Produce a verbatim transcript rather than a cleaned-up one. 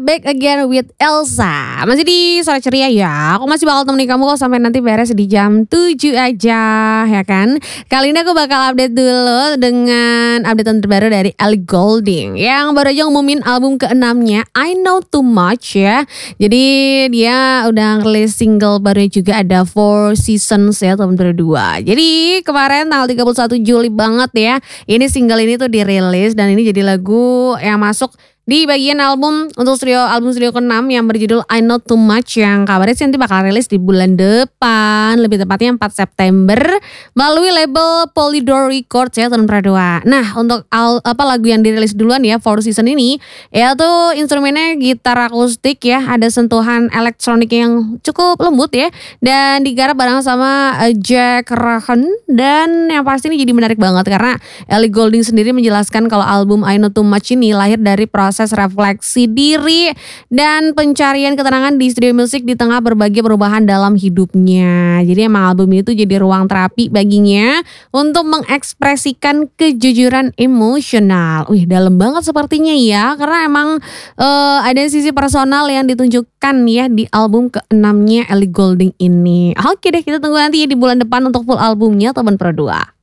back again with Elsa. Masih di Sore Ceria ya. Aku masih bakal temenin kamu kok sampai nanti beres di jam tujuh aja, ya kan? Kali ini aku bakal update dulu dengan update terbaru dari Ellie Goulding yang baru aja ngumumin album keenamnya, I Know Too Much ya. Jadi dia udah rilis single baru juga, ada Four Seasons ya tahun berdua. Jadi kemarin tanggal tiga puluh satu Juli banget ya. Ini single ini tuh dirilis dan ini jadi lagu yang masuk di bagian album untuk studio album studio keenam yang berjudul I Know Too Much, yang kabarnya sih nanti bakal rilis di bulan depan, lebih tepatnya empat September melalui label Polydor Records ya tahun berdua. Nah, untuk al, apa lagu yang dirilis duluan ya Four Seasons ini yaitu instrumennya gitar akustik ya, ada sentuhan elektronik yang cukup lembut ya, dan digarap bareng sama uh, Jack Rahan. Dan yang pasti ini jadi menarik banget karena Ellie Goulding sendiri menjelaskan kalau album I Know Too Much ini lahir dari proses refleksi diri dan pencarian ketenangan di studio musik di tengah berbagai perubahan dalam hidupnya. Jadi emang album itu jadi ruang terapi baginya untuk mengekspresikan kejujuran emosional. Wih, dalam banget sepertinya ya, karena emang uh, ada sisi personal yang ditunjukkan ya di album keenamnya Ellie Goulding ini. Oke deh, kita tunggu nanti ya di bulan depan untuk full albumnya Teman Pro dua.